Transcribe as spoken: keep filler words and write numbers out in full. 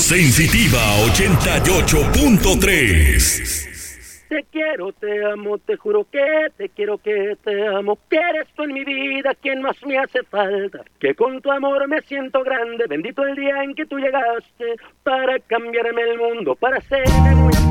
Sensitiva ochenta y ocho punto tres. Te quiero, te amo, te juro que te quiero, que te amo, que eres tú en mi vida quien más me hace falta, que con tu amor me siento grande, bendito el día en que tú llegaste para cambiarme el mundo, para hacerme muy